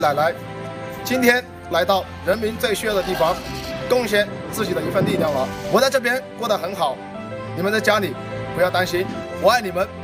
奶奶今天来到人民最需要的地方，贡献自己的一份力量了。我在这边过得很好，你们在家里不要担心，我爱你们。